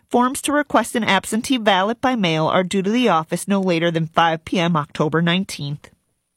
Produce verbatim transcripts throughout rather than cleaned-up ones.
Forms to request an absentee ballot by mail are due to the office no later than five p.m. October nineteenth.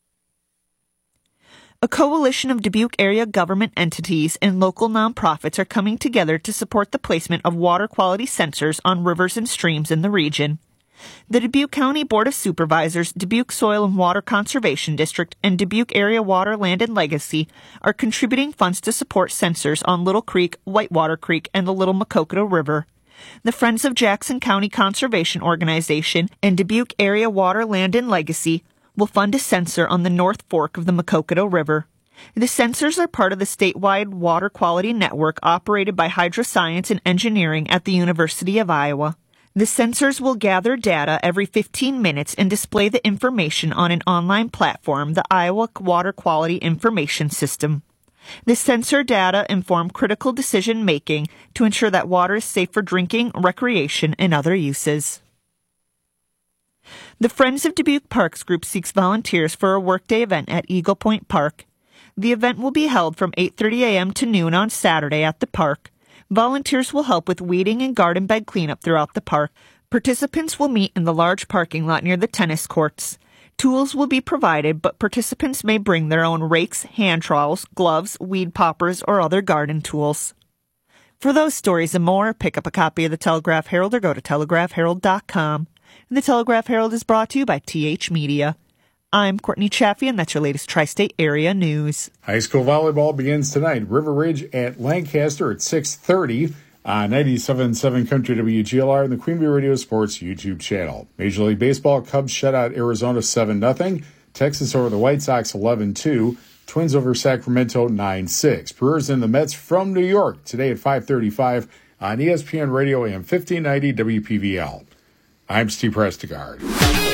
A coalition of Dubuque area government entities and local nonprofits are coming together to support the placement of water quality sensors on rivers and streams in the region. The Dubuque County Board of Supervisors, Dubuque Soil and Water Conservation District, and Dubuque Area Water, Land, and Legacy are contributing funds to support sensors on Little Creek, Whitewater Creek, and the Little Maquoketa River. The Friends of Jackson County Conservation Organization and Dubuque Area Water, Land, and Legacy will fund a sensor on the North Fork of the Maquoketa River. The sensors are part of the statewide water quality network operated by Hydroscience and Engineering at the University of Iowa. The sensors will gather data every fifteen minutes and display the information on an online platform, the Iowa Water Quality Information System. The sensor data inform critical decision making to ensure that water is safe for drinking, recreation, and other uses. The Friends of Dubuque Parks group seeks volunteers for a workday event at Eagle Point Park. The event will be held from eight thirty a.m. to noon on Saturday at the park. Volunteers will help with weeding and garden bed cleanup throughout the park. Participants will meet in the large parking lot near the tennis courts. Tools will be provided, but participants may bring their own rakes, hand trowels, gloves, weed poppers, or other garden tools. For those stories and more, pick up a copy of the Telegraph Herald or go to telegraph herald dot com. The Telegraph Herald is brought to you by T H Media. I'm Courtney Chaffee, and that's your latest Tri-State Area News. High school volleyball begins tonight. River Ridge at Lancaster at six thirty on ninety-seven point seven Country W G L R and the Queen Bee Radio Sports YouTube channel. Major League Baseball, Cubs shut out Arizona seven nothing. Texas over the White Sox eleven two. Twins over Sacramento nine six. Brewers and the Mets from New York today at five thirty-five on E S P N Radio A M fifteen ninety W P V L. I'm Steve Prestigard.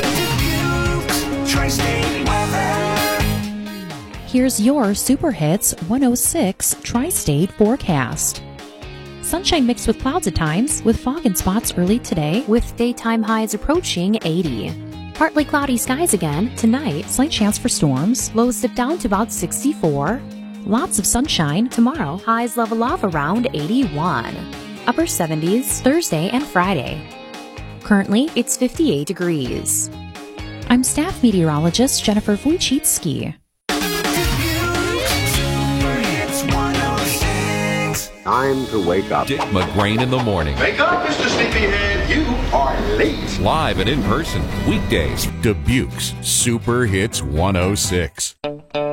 Here's your Super Hits one oh six Tri-State forecast. Sunshine mixed with clouds at times, with fog and spots early today, with daytime highs approaching eighty. Partly cloudy skies again tonight, slight chance for storms, lows dip down to about sixty-four. Lots of sunshine tomorrow, highs level off around eighty-one. Upper seventies Thursday and Friday. Currently, it's fifty-eight degrees. I'm staff meteorologist Jennifer Wojcicki. Time to wake up. Dick McGrain in the morning. Wake up, Mister Sleepyhead. You are late. Live and in person, weekdays. Dubuque's Super Hits one oh six.